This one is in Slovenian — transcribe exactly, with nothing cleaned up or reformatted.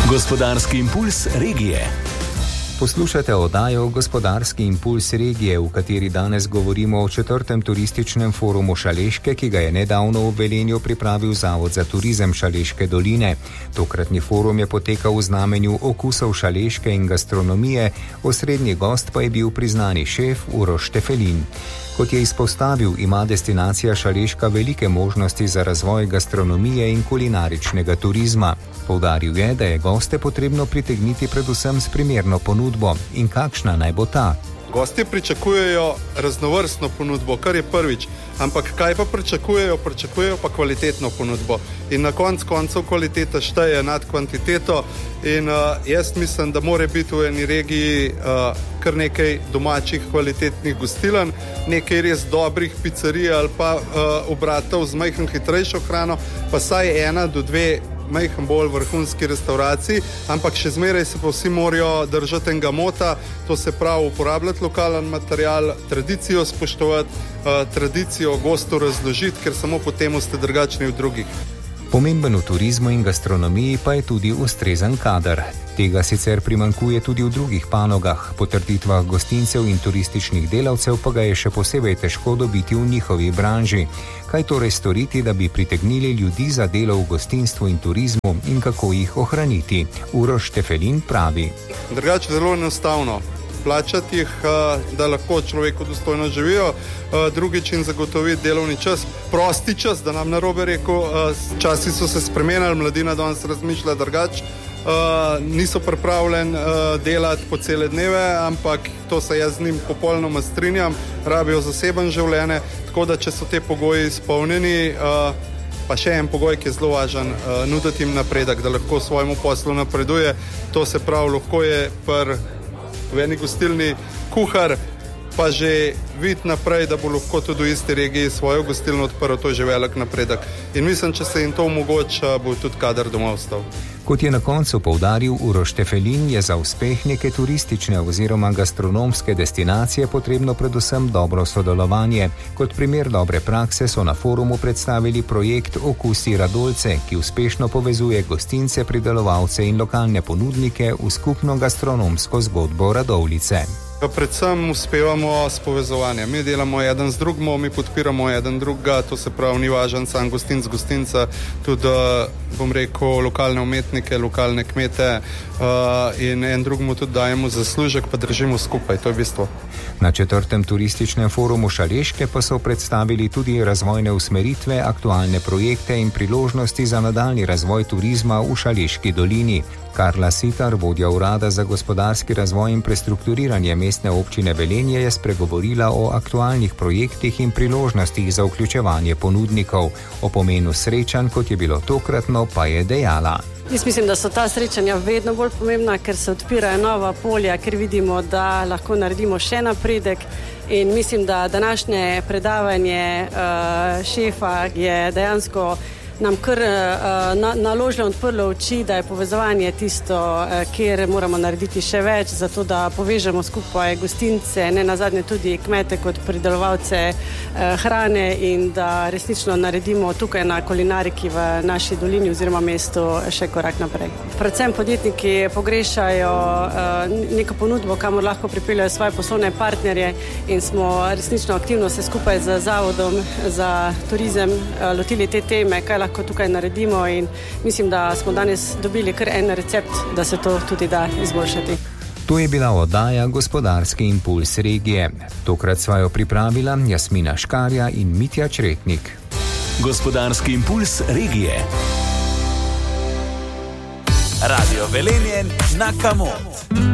Gospodarski impuls regije. Poslušate oddajo Gospodarski impuls regije, v kateri danes govorimo o četrtem turističnem forumu Šaleške, ki ga je nedavno v Velenju pripravil Zavod za turizem Šaleške doline. Tokratni forum je potekal v znamenju okusov Šaleške in gastronomije, osrednji gost pa je bil priznani šef Uroš Štefelin. Kot je izpostavil, ima destinacija Šaleška velike možnosti za razvoj gastronomije in kulinaričnega turizma. Poudaril je, da je goste potrebno pritegniti predvsem s primerno ponudbo. In kakšna naj bo ta? Gosti pričakujejo raznovrstno ponudbo, kar je prvič. Ampak kaj pa pričakujejo? Pričakujejo pa kvalitetno ponudbo. In na konc koncev kvaliteta šteje nad kvantiteto. In uh, jaz mislim, da mora biti v eni regiji uh, kar nekaj domačih kvalitetnih gostiln, nekaj res dobrih pizzerij ali pa uh, obratov z majhen hitrejšo hrano, pa saj ena do dve majhen bolj vrhunski restauraciji, ampak še zmeraj se pa vsi morajo držati enega mota, to se pravi uporabljati lokalen material, tradicijo spoštovati, uh, tradicijo gostu razložiti, ker samo potem ste drugačni od drugih. Pomemben v turizmu in gastronomiji pa je tudi ustrezen kader. Tega sicer primanjkuje tudi v drugih panogah, po trditvah gostincev in turističnih delavcev pa ga je še posebej težko dobiti v njihovi branži. Kaj torej storiti, da bi pritegnili ljudi za delo v gostinstvu in turizmu in kako jih ohraniti? Uroš Štefelin pravi. Drugače zelo enostavno. Plačati jih, da lahko človeku dostojno živijo, drugič in zagotoviti delovni čas, prosti čas, da nam narobe rekel, časi so se spremenili, mladina danes razmišlja drugače, niso pripravljeni delati po cele dneve, ampak to se jaz z njim popolnoma strinjam, rabijo zaseben življenje, tako da če so te pogoji izpolnjeni, pa še en pogoj, ki je zelo važen, nuditi jim napredek, da lahko svojemu poslu napreduje, to se pravi, lahko je pr v eni gostilni kuhar, pa že videti naprej, da bo lahko tudi v isti regiji svojo gostilno odprl, to je že velik napredek. In mislim, če se jim to omogoča, bo tudi kader doma ostal. Kot je na koncu poudaril Uroš Štefelin, je za uspeh neke turistične oziroma gastronomske destinacije potrebno predvsem dobro sodelovanje. Kot primer dobre prakse so na forumu predstavili projekt Okusi Radolce, ki uspešno povezuje gostince, pridelovalce in lokalne ponudnike v skupno gastronomsko zgodbo Radovljice. Predvsem uspevamo s povezovanjem. Mi delamo eden z drugim, mi podpiramo eden drugega, to se pravi, ni važen sam gostinc gostinca, tudi, bom rekel, lokalne umetnike, lokalne kmete uh, in en drugemu tudi dajemo zaslužek, pa držimo skupaj, to je bistvo. Na četrtem turističnem forumu Šaleške pa so predstavili tudi razvojne usmeritve, aktualne projekte in priložnosti za nadaljnji razvoj turizma v Šaleški dolini. Karla Sitar, vodja urada za gospodarski razvoj in prestrukturiranje mestne občine Velenje, je spregovorila o aktualnih projektih in priložnostih za vključevanje ponudnikov. O pomenu srečanj, kot je bilo tokratno, pa je dejala. Jaz mislim, da so ta srečanja vedno bolj pomembna, ker se odpirajo nova polja, ker vidimo, da lahko naredimo še napredek. In mislim, da današnje predavanje uh, šefa je dejansko nam kar uh, na, naložilo in odprlo oči, da je povezovanje tisto, uh, kjer moramo narediti še več, zato da povežemo skupaj gostince, ne nazadnje tudi kmete kot pridelovalce uh, hrane in da resnično naredimo tukaj na kulinariki v naši dolini oziroma mestu še korak naprej. Predvsem podjetniki pogrešajo uh, neko ponudbo, kamor lahko pripeljajo svoje poslovne partnerje in smo resnično aktivno se skupaj z Zavodom za turizem uh, lotili te teme, kaj lahko tukaj naredimo in mislim, da smo danes dobili kar en recept, da se to tudi da izboljšati. To je bila oddaja Gospodarski impuls regije. Tokrat sva jo pripravila Jasmina Škarja in Mitja Čretnik. Gospodarski impuls regije. Radio Velenje na Kamot.